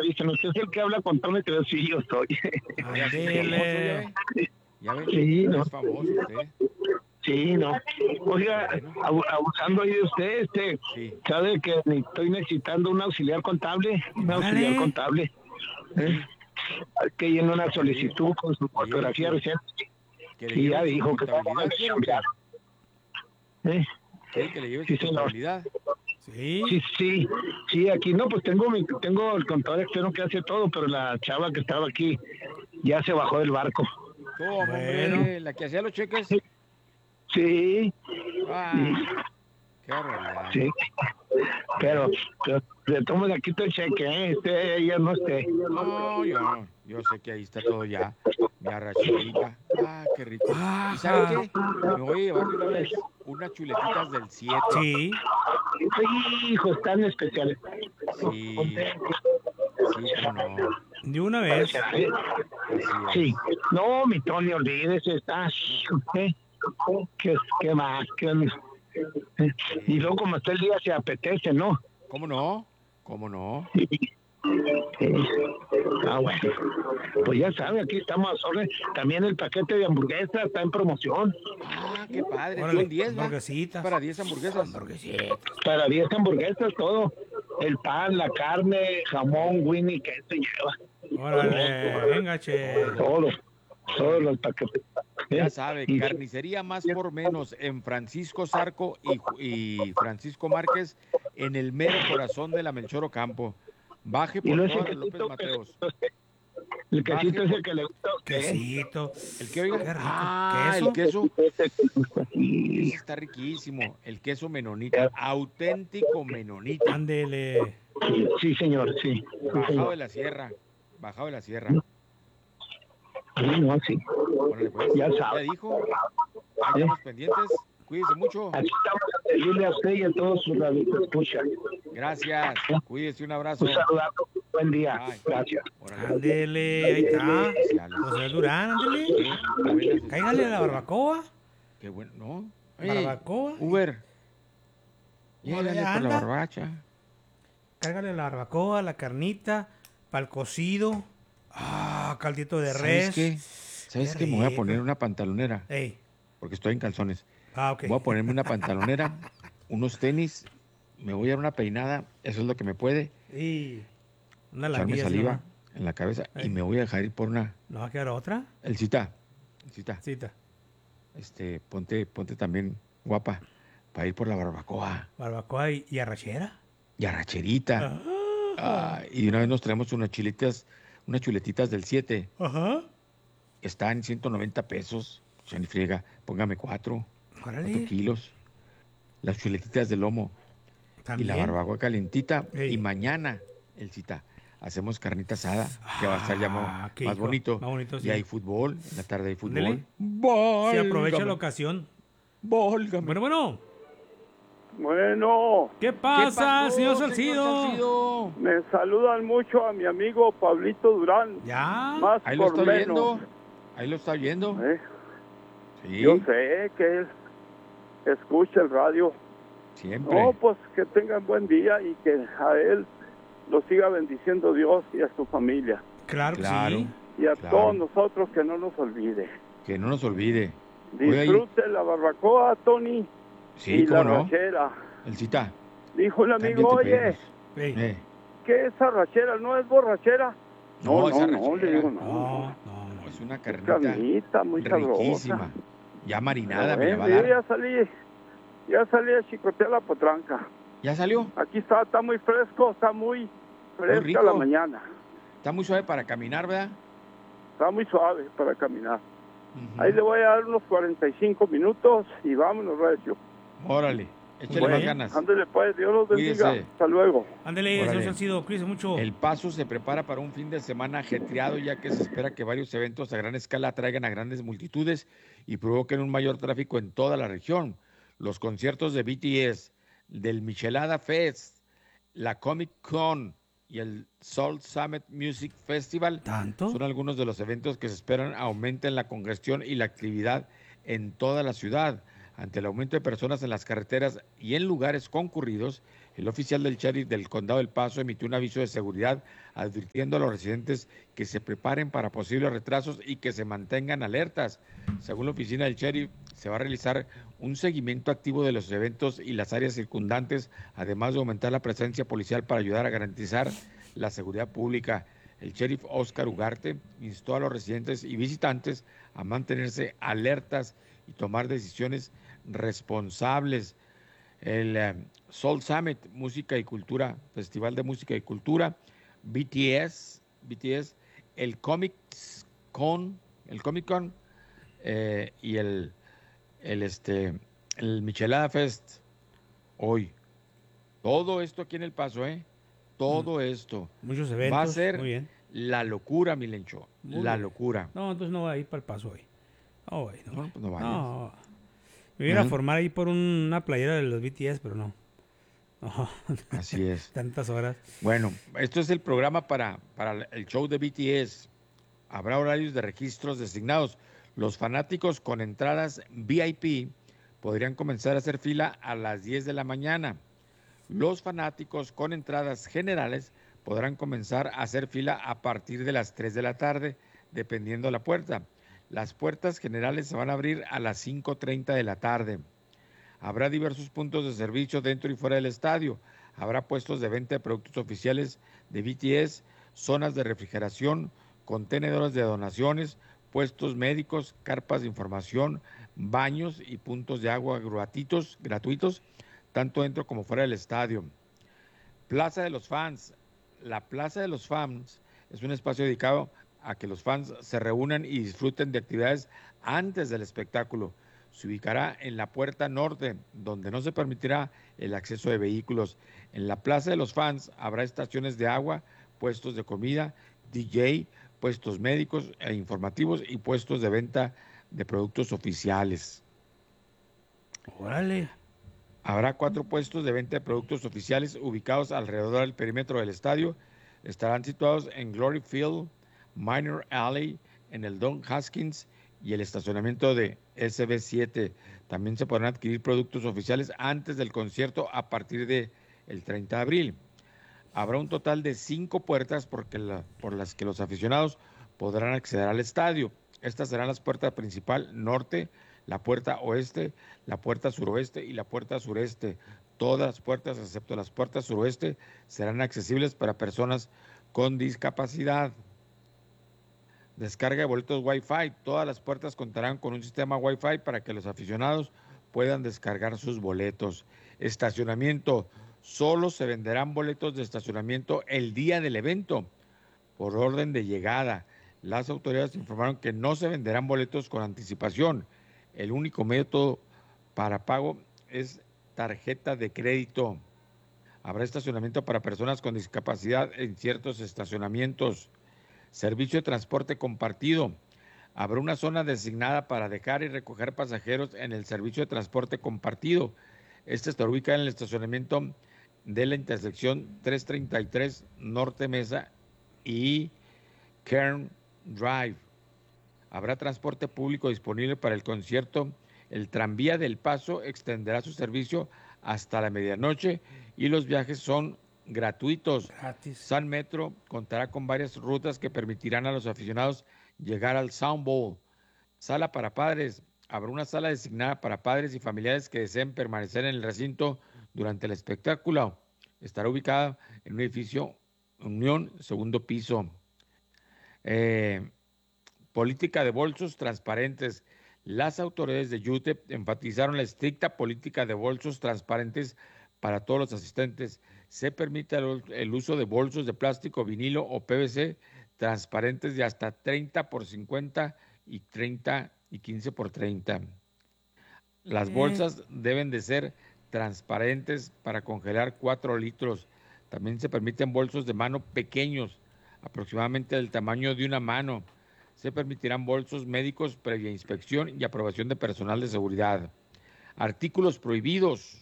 dicen, usted es el que habla con Tony Trejo. Sí, yo soy. Ándele. Ya ven, Sí, no. es famoso usted. Sí, no. Oiga, Bueno. abusando ahí de usted, Sí. sabe que estoy necesitando un auxiliar contable, ¿eh? Sí. Hay que llenar una ¿Le solicitud con su lleven fotografía su- reciente. que le Y ya lleven su dijo que no contabilidad, vamos a ¿quiere o qué? cambiar. ¿Eh? ¿Quiere que le lleve Sí, su señor. contabilidad? Sí. Sí, aquí no, pues tengo el contador externo que hace todo, pero la chava que estaba aquí ya se bajó del barco. ¿Cómo, Bueno. hombre? ¿La que hacía los cheques? Sí, Ah, qué barbaridad. sí, pero de todos aquí está el cheque, ella no esté. No, yo sé que ahí está todo ya. Mi arracherita. Ah, qué rico. ¿Y sabe Ajá. qué? Me voy a llevar de una vez unas chuletitas del 7. Sí. Hijo, están especiales. Sí, sí, cómo no. De una vez. Así Sí, es. no, mi Tony, olvídese, está, qué más, y luego como está el día se apetece, ¿no? ¿Cómo no? ¿Cómo no? Bueno, pues ya sabe, aquí estamos sobre, también el paquete de hamburguesas está en promoción, Ah, qué padre. Órale, Son 10, ¿va? hamburguesitas. Para 10 hamburguesas. Hamburguesitas. para 10 hamburguesas, todo, el pan, la carne, jamón, Winnie, que se lleva, Órale, venga, che. todos Órale. los paquetes. Ya sabe, Y carnicería más por menos en Francisco Zarco y Francisco Márquez en el mero corazón de la Melchor Ocampo. Baje y por no todas ese las López quesito Mateos. el Baje quesito por... ese que le gusta a usted. Quesito. ¿El qué, oiga? Qué rico. Ah, ¿Queso? el queso. Ese que le gusta aquí. Ese está riquísimo. El queso menonita. Auténtico menonita. Ándele. Sí, señor, sí. Bajado de la sierra. Bajado de la sierra. Sí, no, sí. Órale, pues. Ya Ya sabe. dijo. Ahí estamos pendientes. Cuídese mucho. Aquí estamos a servirle a usted y a todos sus radioescuchas. Gracias. Cuídese. Un Un abrazo. saludazo. Buen día. Bye. Gracias. Órale. Ándele, ahí está. Especiales. José Durán, ándele. Novelas Cáigale a la especiales. barbacoa. Qué bueno, ¿no? Barbacoa. Uber, Órale, llégale por la anda. barbacha. Cáigale la barbacoa, la carnita, pa'l cocido. Ah, caldito de res. ¿Sabes qué? ¿Sabes Qué qué? Me voy a rico. poner una pantalonera, Ey. porque estoy en calzones. Ok. Voy a ponerme una pantalonera, unos tenis, me voy a dar una peinada, eso es lo que me puede, Y una echarme lambilla así saliva nomás. en la cabeza Ey. y me voy a dejar ir por una... ¿No va a quedar otra? Elcita, Cita. ponte también guapa para ir por la barbacoa Barbacoa y arrachera. y arracherita. Ah. Y de una vez nos traemos unas chuletitas del 7. Ajá. Están en 190 pesos. Ya ni friega. Póngame 4 Órale. kilos. Las chuletitas de lomo. También. Y la barbacoa calentita. Ey. Y mañana, hacemos carnita asada, que va a estar ya qué más hijo, bonito. más bonito, Y sí. hay fútbol. En la tarde hay fútbol. Ándele. ¡Válgame! Se aprovecha la ocasión. ¡Válgame! Bueno. Bueno, ¿Qué pasa, pasó, señor señor Salcido? Salcido? me saludan mucho a mi amigo Pablito Durán, ¿Ya? más Ahí lo por está menos. viendo. Ahí lo está viendo. ¿eh? Sí. Yo sé que él escucha el radio. Siempre. No, pues que tengan buen día y que a él lo siga bendiciendo Dios y a su familia. Claro que Claro. sí. Y a Claro. todos nosotros que no nos olvide. Que no nos olvide. Oiga, Disfrute la barbacoa, Tony, Sí, y la cómo no. rachera. Elcita. Dijo un amigo, cámbiate, oye, Ey. Eh, ¿qué es arrachera? ¿No es borrachera? No, esa le rachera. digo, No. es una Es carnita carnita muy riquísima. sabrosa. Ya marinada me la Bueno, va a yo dar. ya salí a chicotear la potranca. ¿Ya salió? Aquí está muy fresco, está muy fresca rico. la mañana. Está muy suave para caminar, ¿verdad? Está muy suave para caminar. Ujú. Ahí le voy a dar unos 45 minutos y vámonos, recio. Órale, échale Bueno, más ganas. Ándele pues, Dios los bendiga. Cuídese. Hasta luego. Ándele, Órale. señor Salcido, cuídese mucho. El Paso se prepara para un fin de semana ajetreado, ya que se espera que varios eventos a gran escala atraigan a grandes multitudes y provoquen un mayor tráfico en toda la región. Los conciertos de BTS, del Michelada Fest, la Comic Con y el Soul Summit Music Festival ¿Tanto? son algunos de los eventos que se esperan aumenten la congestión y la actividad en toda la ciudad. Ante el aumento de personas en las carreteras y en lugares concurridos, El oficial del sheriff del condado del Paso emitió un aviso de seguridad advirtiendo a los residentes que se preparen para posibles retrasos y que se mantengan alertas. Según la oficina del sheriff, se va a realizar un seguimiento activo de los eventos y las áreas circundantes, además de aumentar la presencia policial para ayudar a garantizar la seguridad pública. El sheriff Oscar Ugarte instó a los residentes y visitantes a mantenerse alertas y tomar decisiones responsables. El Soul Summit, Música y Cultura, Festival de Música y Cultura, BTS, el Comic Con, y el Michelada Fest hoy. Todo esto aquí en El Paso, todo esto. Muchos eventos. Va a ser muy bien. la locura, mi Lencho. Muy la bien. locura. No, entonces no voy a ir para El Paso hoy. No voy, no. No, pues no vayas. No. Me iba a formar ahí por una playera de los BTS, pero no. No. Así es. Tantas horas. Bueno, esto es el programa para el show de BTS. Habrá horarios de registros designados. Los fanáticos con entradas VIP podrían comenzar a hacer fila a las 10 de la mañana. Los fanáticos con entradas generales podrán comenzar a hacer fila a partir de las 3 de la tarde, dependiendo de la puerta. Las puertas generales se van a abrir a las 5:30 de la tarde. Habrá diversos puntos de servicio dentro y fuera del estadio. Habrá puestos de venta de productos oficiales de BTS, zonas de refrigeración, contenedores de donaciones, puestos médicos, carpas de información, baños y puntos de agua gratuitos, tanto dentro como fuera del estadio. Plaza de los Fans. La Plaza de los Fans es un espacio dedicado a que los fans se reúnan y disfruten de actividades antes del espectáculo. Se ubicará en la puerta norte, donde no se permitirá el acceso de vehículos. En la Plaza de los Fans habrá estaciones de agua, puestos de comida, DJ, puestos médicos e informativos y puestos de venta de productos oficiales. Órale. Habrá 4 puestos de venta de productos oficiales ubicados alrededor del perímetro del estadio. Estarán situados en Glory Field, Minor Alley, en el Don Haskins y el estacionamiento de SB7. También se podrán adquirir productos oficiales antes del concierto a partir del 30 de abril. Habrá un total de 5 puertas por las que los aficionados podrán acceder al estadio. Estas serán las puertas principal norte, la puerta oeste, la puerta suroeste y la puerta sureste. Todas las puertas, excepto las puertas suroeste, serán accesibles para personas con discapacidad. Descarga de boletos Wi-Fi. Todas las puertas contarán con un sistema Wi-Fi para que los aficionados puedan descargar sus boletos. Estacionamiento. Solo se venderán boletos de estacionamiento el día del evento, por orden de llegada. Las autoridades informaron que no se venderán boletos con anticipación. El único método para pago es tarjeta de crédito. Habrá estacionamiento para personas con discapacidad en ciertos estacionamientos. Servicio de transporte compartido. Habrá una zona designada para dejar y recoger pasajeros en el servicio de transporte compartido. Este está ubicado en el estacionamiento de la intersección 333 Norte Mesa y Kern Drive. Habrá transporte público disponible para el concierto. El tranvía del Paso extenderá su servicio hasta la medianoche y los viajes son gratuitos. Gratis. Sun Metro contará con varias rutas que permitirán a los aficionados llegar al Sound Bowl. Sala para padres. Habrá una sala designada para padres y familiares que deseen permanecer en el recinto durante el espectáculo. Estará ubicada en un edificio Unión, segundo piso. Política de bolsos transparentes. Las autoridades de UTEP enfatizaron la estricta política de bolsos transparentes para todos los asistentes. Se permite el uso de bolsos de plástico, vinilo o PVC transparentes de hasta 30 por 50 y 30 y 15 por 30. Las bolsas deben de ser transparentes para congelar 4 litros. También se permiten bolsos de mano pequeños, aproximadamente del tamaño de una mano. Se permitirán bolsos médicos previa inspección y aprobación de personal de seguridad. Artículos prohibidos.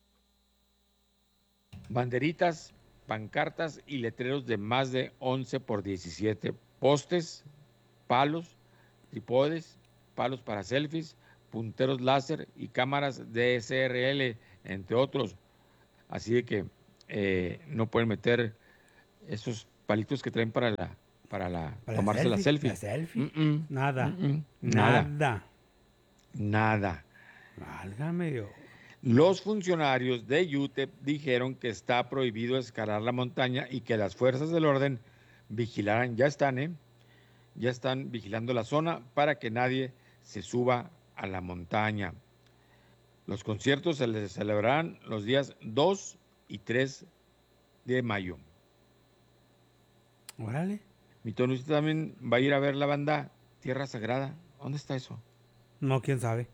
Banderitas, pancartas y letreros de más de 11 por 17. Postes, palos, trípodes, palos para selfies, punteros láser y cámaras DSRL, entre otros. Así de que no pueden meter esos palitos que traen para tomarse la selfie. La selfie. Mm-mm, Nada. mm-mm, nada. Nada. Nada. Válgame Dios. Los funcionarios de UTEP dijeron que está prohibido escalar la montaña y que las fuerzas del orden vigilarán, ya están vigilando la zona para que nadie se suba a la montaña. Los conciertos se les celebrarán los días 2 y 3 de mayo. Órale. Mi Toño, ¿usted también va a ir a ver la banda Tierra Sagrada? ¿Dónde está eso? No, quién sabe.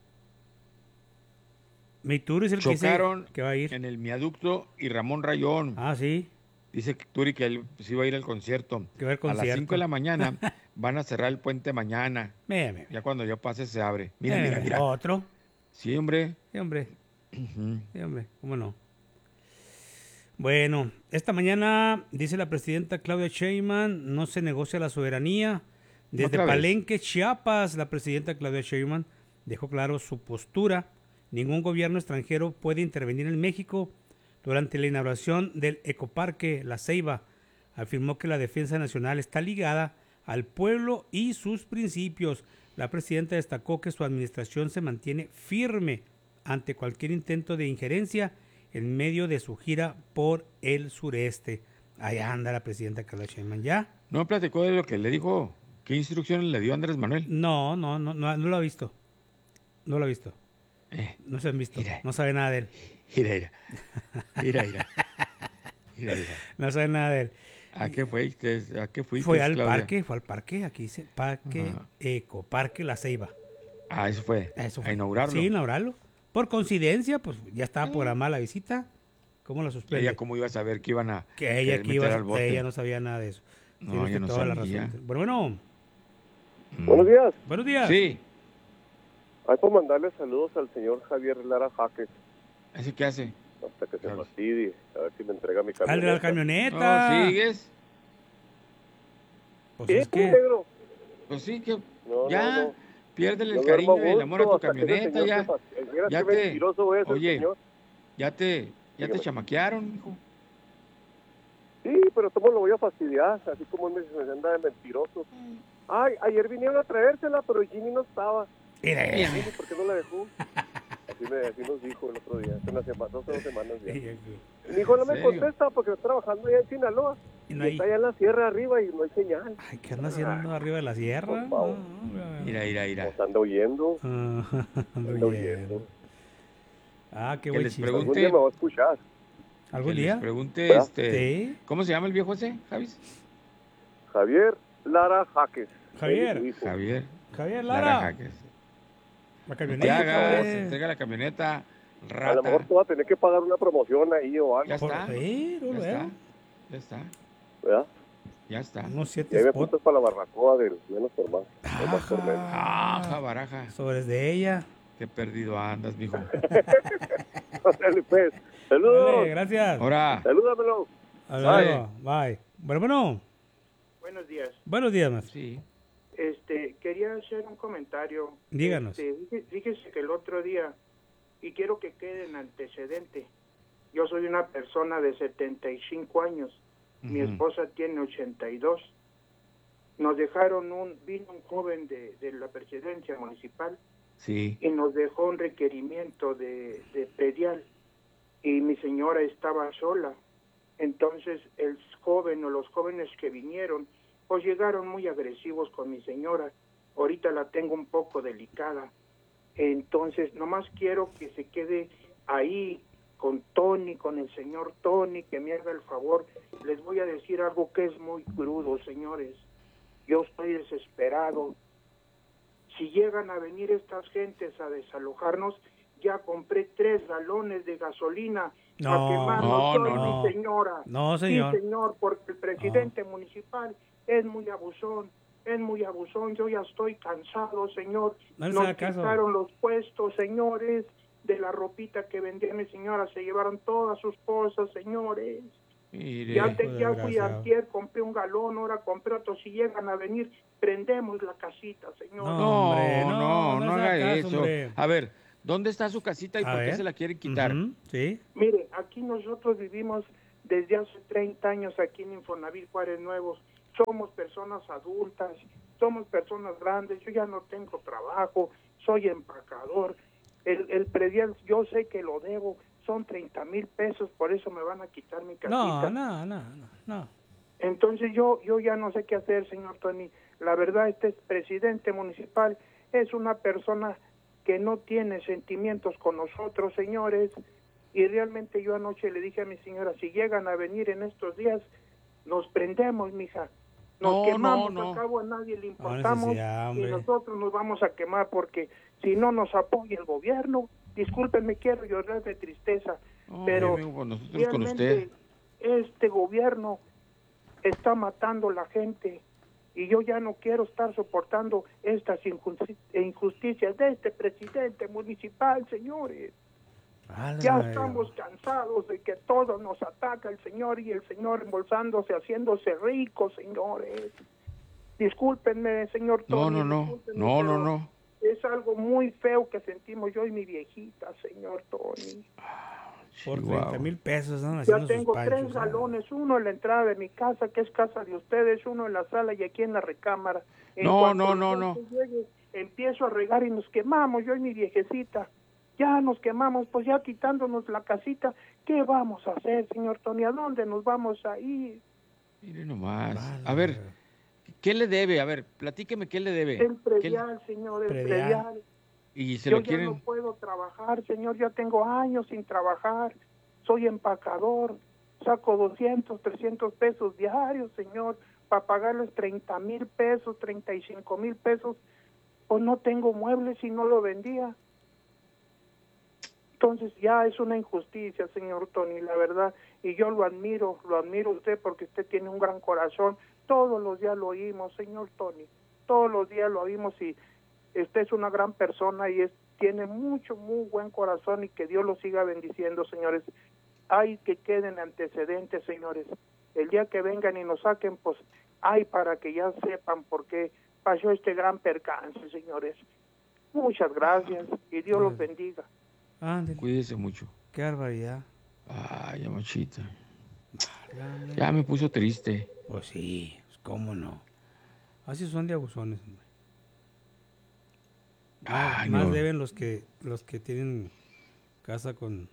Mi Turi es el Chocaron que va a ir. en el viaducto y Ramón Rayón. Ah, sí. Dice Turi que él sí va a ir al concierto. Que va al A las concierto. 5 de la mañana van a cerrar el puente mañana. Mira. Ya cuando yo pase se abre. Mira. Otro. Sí, hombre. Sí, hombre. Ujú. Sí, hombre. ¿Cómo no? Bueno, esta mañana, dice la presidenta Claudia Sheinbaum, no se negocia la soberanía. Desde Otra vez. Palenque, Chiapas, la presidenta Claudia Sheinbaum dejó claro su postura. Ningún gobierno extranjero puede intervenir en México. Durante la inauguración del Ecoparque La Ceiba, afirmó que la defensa nacional está ligada al pueblo y sus principios. La presidenta destacó que su administración se mantiene firme ante cualquier intento de injerencia en medio de su gira por el sureste. Allá anda la presidenta Claudia Sheinbaum. ¿Ya? No me platicó de lo que le dijo. ¿Qué instrucciones le dio Andrés Manuel? No lo ha visto. No lo ha visto. No se han visto. Mira. No sabe nada de él. Mira. No sabe nada de él. ¿A qué fuiste? Fue al Claudia? parque, aquí dice, Parque Ajá. Ecoparque La Ceiba. Ah, eso fue. Eso fue. A inaugurarlo. Sí, inaugurarlo. Por coincidencia, pues ya estaba programada la visita. ¿Cómo la suspende? Ella cómo iba a saber que iban a Que ella querer meter al bote. ella no sabía nada de eso. No, Tiene ella usted no toda la sabía. razón. Bueno, Buenos días. buenos días. Sí. Hay por mandarle saludos al señor Javier Lara Jaques, ¿Ese qué hace? hasta que se Claro. fastidie, a ver si me entrega mi Al de la camioneta. camioneta. No, ¿sigues? Pues ¿Qué, es que... negro? Pues sí, que No, ya no. piérdele el No cariño duermo y el amor a tu gusto hasta que ese camioneta, señor ya. se fastidiera. ya Qué te- mentiroso es el oye, señor. Ya te Dígame. chamaquearon, hijo. Sí, pero ¿cómo lo voy a fastidiar? Así como él me anda de mentiroso. Ay, ayer vinieron a traérsela, pero Jimmy no estaba. Mira, Jimmy, ¿por qué no la dejó? Así nos dijo el otro día, hace unas semanas, 2 semanas ya. Mi hijo no me ¿En serio? contesta porque está trabajando allá en Sinaloa. Y Y no hay... está allá en la sierra arriba y no hay señal. Ay, ¿qué anda haciendo arriba de la sierra? Por favor. Mira. Nos anda oyendo. Ah, ando Anda oyendo. oyendo. Ah, qué Que buen les chiste. pregunte- Algún día me va a escuchar. ¿Algún Que les día? pregunte, ¿Verdad? Sí. ¿cómo se llama el viejo ese, Javis? Javier Lara Jaques. Javier. Él y su hijo. Javier Lara Lara. Jaques. La Te camioneta. hagas, hombre. entrega la camioneta, A lo mejor rata. tú vas a tener que pagar una promoción ahí o algo, Ya Por- está. Sí, Ya luego. está. ¿verdad? Ya está. Unos 7 Y ahí me spots. apuntas para la barbacoa del menos por más. No más por menos. Ajá, baraja. Sobres de ella. Qué perdido andas, mijo. Dale, pues. Saludos. Dale, gracias. Ahora, Salúdamelo. Hasta luego. Bye. Bueno. Buenos días. Buenos días, más. sí. Quería hacer un comentario. Díganos. Fíjese que el otro día, y quiero que quede en antecedente, yo soy una persona de 75 años, mi Ujú. esposa tiene 82. Nos vino un joven de la presidencia municipal Sí. y nos dejó un requerimiento de predial, y mi señora estaba sola. Entonces el joven o los jóvenes que vinieron pues llegaron muy agresivos con mi señora. Ahorita la tengo un poco delicada. Entonces nomás quiero que se quede ahí con Tony, con el señor Tony, que me haga el favor. Les voy a decir algo que es muy crudo, señores. Yo estoy desesperado. Si llegan a venir estas gentes a desalojarnos, ya compré 3 galones de gasolina No, a quemarnos. no, Soy no. mi señora. No, señor. Sí, señor, porque el presidente municipal es muy abusón. Yo ya estoy cansado, señor. No les Nos haga caso. quitaron los puestos, señores, de la ropita que vendía mi señora. Se llevaron todas sus cosas, señores. Mire. Ya Hijo de fui desgraciado. antier, compré un galón, ahora compré otro. Si llegan a venir, prendemos la casita, señor. No. hombre, No no haga haga caso, eso. hombre. A ver, ¿Dónde está su casita y A por qué ver. se la quieren quitar? Sí. Mire, aquí nosotros vivimos desde hace 30 años aquí en Infonavit Juárez Nuevos. Somos personas adultas, somos personas grandes. Yo ya no tengo trabajo, soy empacador. El predial, yo sé que lo debo, son 30,000 pesos, por eso me van a quitar mi casita. No. Entonces yo ya no sé qué hacer, señor Tony. La verdad, este presidente municipal es una persona que no tiene sentimientos con nosotros, señores. Y realmente yo anoche le dije a mi señora, si llegan a venir en estos días, nos prendemos, mija. Nos quemamos, al cabo a nadie le importamos necesidad, y hombre. nosotros nos vamos a quemar porque si no nos apoya el gobierno, discúlpenme, quiero llorar de tristeza, pero amigo, pues nosotros con usted. realmente este gobierno está matando a la gente y yo ya no quiero estar soportando estas injusticias de este presidente municipal, señores. Ya estamos cansados de que todo nos ataca el señor y el señor embolsándose, haciéndose rico, señores. Discúlpenme, señor Tony. No. Es algo muy feo que sentimos yo y mi viejita, señor Tony. Por 30,000 pesos, ¿no? Ya Haciendo sus tengo panchos, 3 galones, uno en la entrada de mi casa, que es casa de ustedes, uno en la sala y aquí en la recámara. No. Llegue, empiezo a regar y nos quemamos, yo y mi viejecita. Ya nos quemamos, pues ya quitándonos la casita, ¿qué vamos a hacer, señor Tony? ¿A dónde nos vamos a ir? Mire nomás. A ver, ¿qué le debe? A ver, platíqueme qué le debe. El predial, señor, el predial. Y se Yo lo quieren. ya no puedo trabajar, señor, ya tengo años sin trabajar, soy empacador, saco 200, 300 pesos diarios, señor, para pagarles 30,000 pesos, 35,000 pesos, pues no tengo muebles y no lo vendía. Entonces ya es una injusticia, señor Tony, la verdad, y yo lo admiro a usted porque usted tiene un gran corazón, todos los días lo oímos, señor Tony, todos los días lo oímos y usted es una gran persona y tiene muy buen corazón y que Dios lo siga bendiciendo, señores. Hay que queden antecedentes, señores. El día que vengan y nos saquen, pues hay para que ya sepan por qué pasó este gran percance, señores. Muchas gracias y Dios los bendiga. Ándale. Cuídese mucho. Qué barbaridad. Ay, amachita. Ya me puso triste. Pues sí, cómo no. Así son de abusones, hombre. Ay, Más no. deben los que tienen casa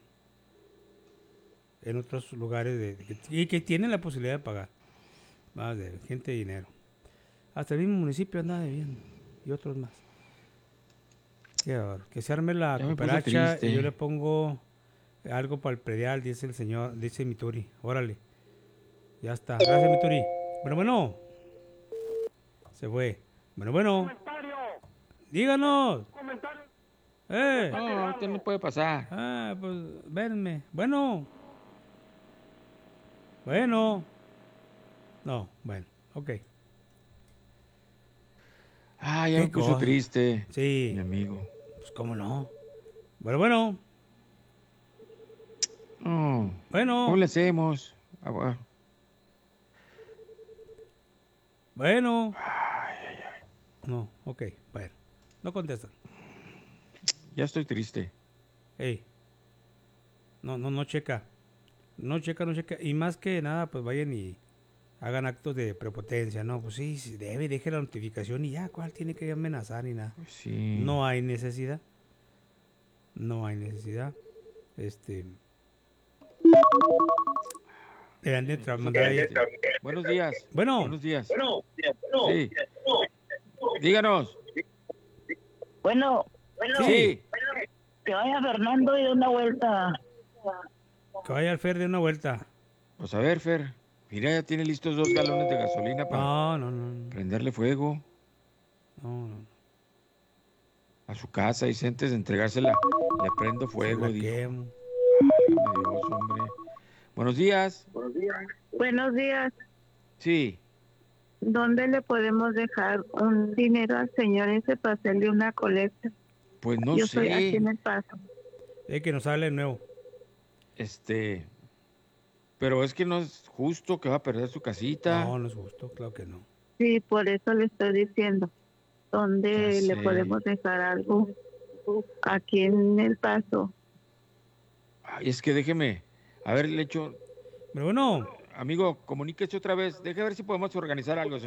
en otros lugares y que tienen la posibilidad de pagar. Más deben, gente de dinero. Hasta el mismo municipio anda debiendo y otros más. Qué bárbaro. Que se arme la Ya me puse cooperacha triste. y yo le pongo algo para el predial, dice el señor, dice Mituri. Órale. Ya está. Gracias, Mituri. Bueno. Se fue. Bueno. Díganos. No, usted no puede pasar. Pues venme. Bueno. No, bueno, ok. Ya me puso cosa. triste. Sí. Mi amigo. Pues cómo no. Bueno. No. Bueno. ¿Cómo le hacemos? Bueno. Bueno. No, ok, bueno. No contestan. Ya estoy triste. Ey. No checa. No checa. Y más que nada, pues vayan y hagan actos de prepotencia, ¿no? Pues sí, deje la notificación y ya, ¿cuál tiene que amenazar ni nada? Sí. No hay necesidad. Deberían de mandar ahí. Buenos días. Bueno. Buenos días. Sí. Díganos. Bueno, Sí. que vaya Fernando y de una vuelta. Que vaya al Fer de una vuelta. Pues a ver, Fer. Mira, ya tiene listos 2 galones de gasolina para No. prenderle fuego No. a su casa y antes de entregársela, le prendo fuego. La Dijo. quemo. Válgame Dios, hombre. Buenos días. Buenos días. Sí. ¿Dónde le podemos dejar un dinero al señor ese para hacerle una colecta? Pues no Yo sé. soy aquí en El Paso. Que nos hable de nuevo. Pero es que no es justo que va a perder su casita. No es justo, claro que no. Sí, por eso le estoy diciendo. ¿Dónde Ya le sé. podemos dejar algo? aquí en El Paso. Ay, es que déjeme, a ver, le echo, Pero bueno, amigo, comuníquese otra vez, deje ver si podemos organizar algo, señor.